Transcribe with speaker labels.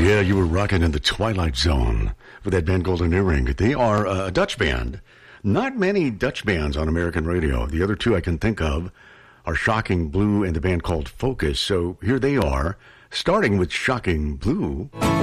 Speaker 1: Yeah, you were rocking in the Twilight Zone with that band Golden Earring. They are a Dutch band. Not many Dutch bands on American radio. The other two I can think of are Shocking Blue and the band called Focus. So here they are, starting with Shocking Blue.